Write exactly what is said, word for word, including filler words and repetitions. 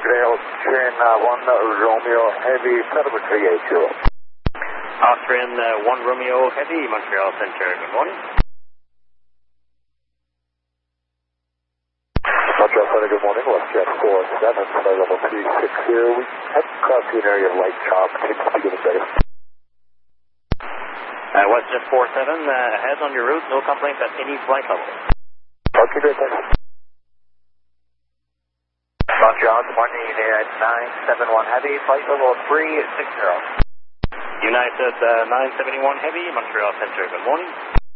Austrian uh, one Romeo Heavy, telemetry eight zero. Austrian uh, one Romeo Heavy, Montreal Center, good morning. Montreal Center, good morning. WestJet four seven, flight level three six zero. We have crossed the area light chop. Can you begin a second? Uh, WestJet four seven, uh, ahead on your route, no complaints at any flight level. Okay, great, thanks. Montreal, good morning, United nine seven one Heavy, flight level three six zero. United uh, nine seventy-one Heavy, Montreal Center, good morning.